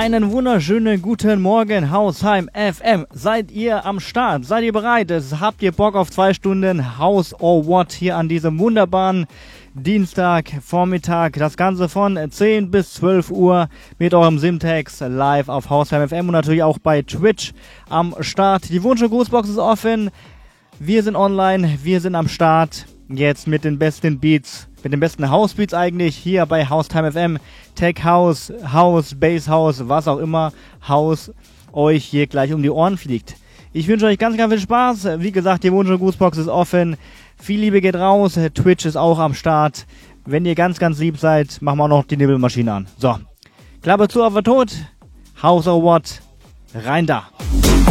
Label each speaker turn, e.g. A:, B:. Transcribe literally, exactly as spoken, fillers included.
A: Einen wunderschönen guten Morgen, Hausheim F M. Seid ihr am Start? Seid ihr bereit? Habt ihr Bock auf zwei Stunden House or What hier an diesem wunderbaren Dienstagvormittag? Das Ganze von zehn bis zwölf Uhr mit eurem Simtex live auf Hausheim F M und natürlich auch bei Twitch am Start. Die Wunsch- und Grußbox ist offen. Wir sind online, wir sind am Start. Jetzt mit den besten Beats, mit den besten House-Beats eigentlich, hier bei Haustime F M. Tech House, House, Bass House, was auch immer House euch hier gleich um die Ohren fliegt. Ich wünsche euch ganz, ganz viel Spaß. Wie gesagt, die Wunsch- und Grußbox ist offen. Viel Liebe geht raus. Twitch ist auch am Start. Wenn ihr ganz, ganz lieb seid, machen wir auch noch die Nebelmaschine an. So, Klappe zu auf den Tod. House or What? Rein da.